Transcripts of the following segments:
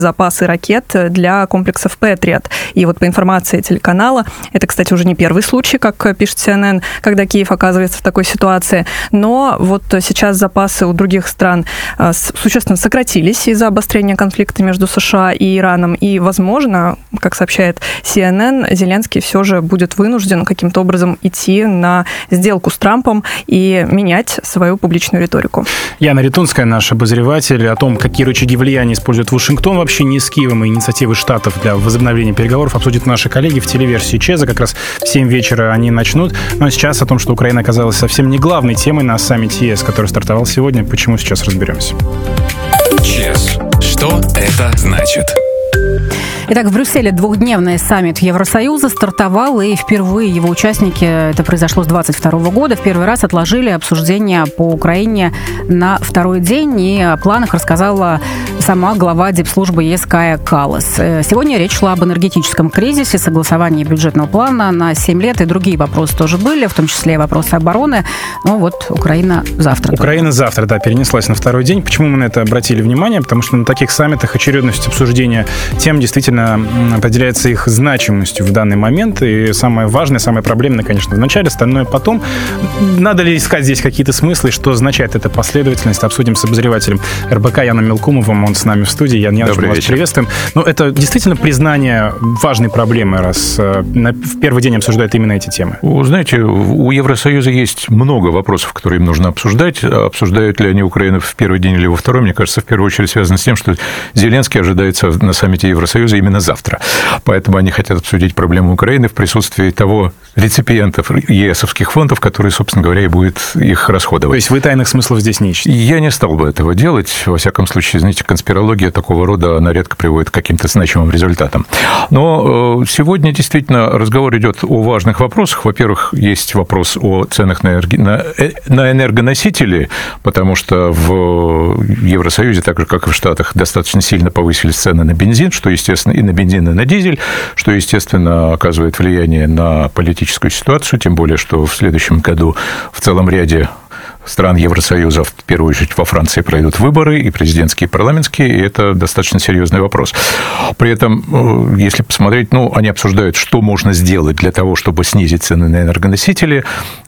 запасы ракет для комплексов Patriot. И вот по информации телеканала, это, кстати, уже не первый случай, как пишет CNN, когда Киев оказывается в такой ситуации, но вот сейчас запасы у других стран существенно сократились из-за обострения конфликта между США и Ираном, и, возможно, как сообщает CNN, Зеленский все же будет вынужден каким-то образом идти на сделку с Трампом и менять свою публичную риторику. Яна Ритунская, наш обозреватель, о том, какие рычаги влияния использует Вашингтон вообще не с Киевом и инициативы Штатов для возобновления переговоров, обсудят наши коллеги в телеверсии ЧЕЗа. Как раз в 7 вечера они начнут. Но сейчас о том, что Украина оказалась совсем не главной темой на саммите ЕС, который стартовал сегодня. Почему, сейчас разберемся. ЧЕЗ. Что это значит? Итак, в Брюсселе двухдневный саммит Евросоюза стартовал, и впервые его участники, это произошло с 2022 года, в первый раз отложили обсуждение по Украине на второй день, и о планах рассказала сама глава дипслужбы ЕС Кая Каллас. Сегодня речь шла об энергетическом кризисе, согласовании бюджетного плана на 7 лет, и другие вопросы тоже были, в том числе вопросы обороны. Но вот Украина завтра. Украина завтра, да, перенеслась на второй день. Почему мы на это обратили внимание? Потому что на таких саммитах очередность обсуждения тем действительно определяется их значимостью в данный момент. И самое важное, самое проблемное, конечно, в начале, остальное потом. Надо ли искать здесь какие-то смыслы, что означает эта последовательность? Обсудим с обозревателем РБК Яном Мелкумовым. Он с нами в студии. Ян Яныч, мы вас приветствуем. Но это действительно признание важной проблемы, раз в первый день обсуждают именно эти темы. Вы знаете, у Евросоюза есть много вопросов, которые им нужно обсуждать. Обсуждают ли они Украину в первый день или во второй, мне кажется, в первую очередь связано с тем, что Зеленский ожидается на саммите Евросоюза именно завтра. Поэтому они хотят обсудить проблему Украины в присутствии того реципиентов ЕСовских фондов, которые, собственно говоря, и будет их расходовать. То есть вы тайных смыслов здесь не ищете? Я не стал бы этого делать. Во всяком случае, знаете, конспирология такого рода, она редко приводит к каким-то значимым результатам. Но сегодня действительно разговор идет о важных вопросах. Во-первых, есть вопрос о ценах на энергоносители, потому что в Евросоюзе, так же, как и в Штатах, достаточно сильно повысились цены на бензин, что, естественно, и на бензин, и на дизель, что, естественно, оказывает влияние на политическую ситуацию, тем более, что в следующем году в целом ряде стран Евросоюза, в первую очередь во Франции, пройдут выборы, и президентские, и парламентские, и это достаточно серьезный вопрос. При этом, если посмотреть, они обсуждают, что можно сделать для того, чтобы снизить цены на энергоносители,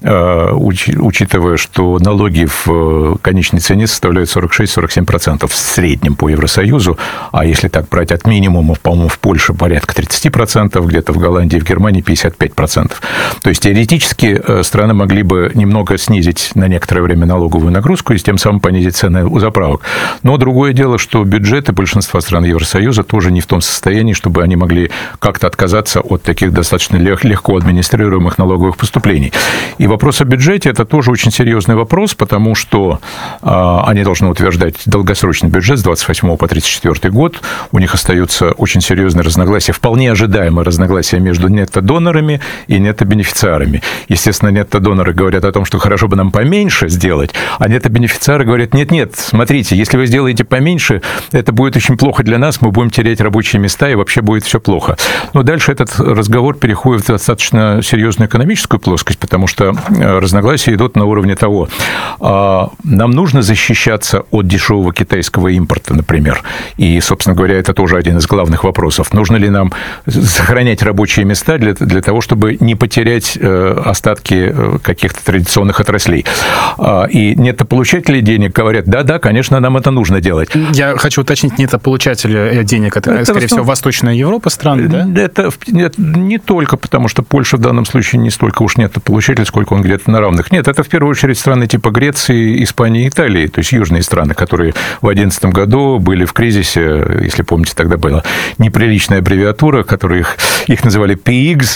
учитывая, что налоги в конечной цене составляют 46-47% в среднем по Евросоюзу, а если так брать от минимума, по-моему, в Польше порядка 30%, где-то в Голландии, в Германии 55%. То есть, теоретически, страны могли бы немного снизить на некоторое время налоговую нагрузку и тем самым понизить цены у заправок. Но другое дело, что бюджеты большинства стран Евросоюза тоже не в том состоянии, чтобы они могли как-то отказаться от таких достаточно легко администрируемых налоговых поступлений. И вопрос о бюджете – это тоже очень серьезный вопрос, потому что они должны утверждать долгосрочный бюджет с 28 по 34 год. У них остаются очень серьезные разногласия, вполне ожидаемые разногласия между нетто-донорами и нетто-бенефициарами. Естественно, нетто-доноры говорят о том, что хорошо бы нам поменьше сделать, а нетто-бенефициары говорят, нет, смотрите, если вы сделаете поменьше, это будет очень плохо для нас, мы будем терять рабочие места, и вообще будет все плохо. Но дальше этот разговор переходит в достаточно серьезную экономическую плоскость, потому что разногласия идут на уровне того, нам нужно защищаться от дешевого китайского импорта, например, и, собственно говоря, это тоже один из главных вопросов. Нужно ли нам сохранять рабочие места для того, чтобы не потерять остатки каких-то традиционных отраслей? И нетополучатели денег говорят, да, конечно, нам это нужно делать. Я хочу уточнить, нетополучатели денег, это скорее всего, Восточная Европа страны, да? Это не только, потому что Польша в данном случае не столько уж нетополучатель, сколько он где-то на равных. Нет, это в первую очередь страны типа Греции, Испании, Италии, то есть южные страны, которые в 2011 году были в кризисе, если помните, тогда была неприличная аббревиатура, которую их называли PIGS.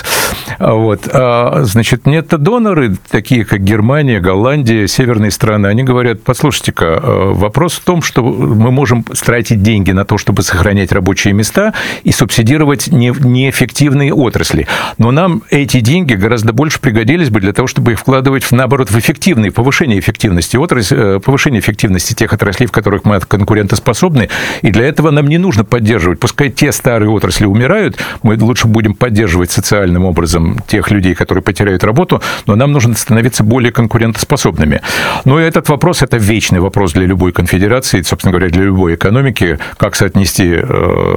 Значит, нетто-доноры, такие как Германия, Голландия, северные страны, они говорят, послушайте-ка, вопрос в том, что мы можем тратить деньги на то, чтобы сохранять рабочие места и субсидировать неэффективные отрасли. Но нам эти деньги гораздо больше пригодились бы для того, чтобы их вкладывать, наоборот, в эффективные, повышение эффективности повышение эффективности тех отраслей, в которых мы конкурентоспособны, и для этого нам не нужно поддерживать. Пускай те старые отрасли умирают, мы лучше будем поддерживать социальным образом тех людей, которые потеряют работу, но нам нужно становиться более конкурентоспособными. Но этот вопрос – это вечный вопрос для любой конфедерации, собственно говоря, для любой экономики, как соотнести